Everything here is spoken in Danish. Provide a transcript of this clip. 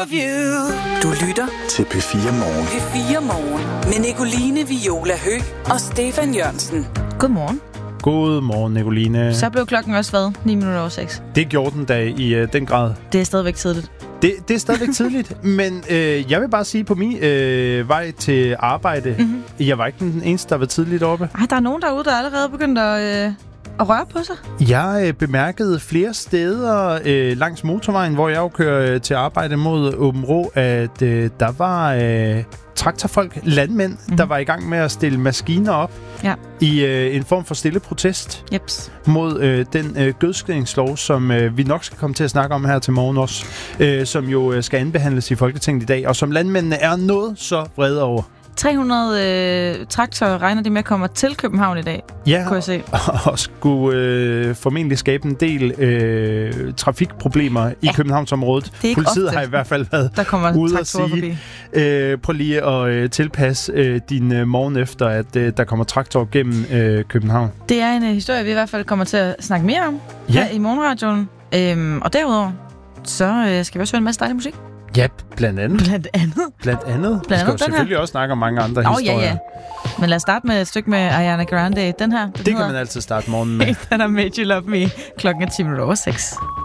love you. Du lytter til P4 Morgen. P4 Morgen med Nicoline Viola Høgh og Stefan Jørgensen. Godmorgen. Godmorgen, Nicoline. Så blev klokken også hvad? 9:06. Det gjorde den da i den grad. Det er stadigvæk tidligt. Det er stadigvæk tidligt, men jeg vil bare sige, på min vej til arbejde, jeg var ikke den eneste, der var tidligt oppe. Ej, der er nogen derude, der allerede begyndt at røre på sig. Jeg bemærkede flere steder langs motorvejen, hvor jeg jo kører til arbejde mod Åben Rå, at der var traktorfolk, landmænd, der var i gang med at stille maskiner op i en form for stille protest mod den gødskningslov, som vi nok skal komme til at snakke om her til morgen også, som jo skal anbehandles i Folketinget i dag, og som landmændene er noget så vrede over. 300 traktorer regner de med kommer til København i dag, kunne jeg se. Og skulle formentlig skabe en del trafikproblemer i Københavnsområdet. Politiet ofte, har i hvert fald været ude at sige, prøv lige at tilpasse din morgen efter, at der kommer traktorer gennem København. Det er en historie, vi i hvert fald kommer til at snakke mere om her i morgenradioen. Og derudover, så skal vi også høre en masse dejlig musik. Ja, blandt andet. Vi skal jo selvfølgelig også snakke om mange andre historier. Ja. Men lad os starte med et stykke med Ariana Grande. Den her. Det kan man altid starte morgenen med. Den er Made You Love Me. Klokken er 10:06.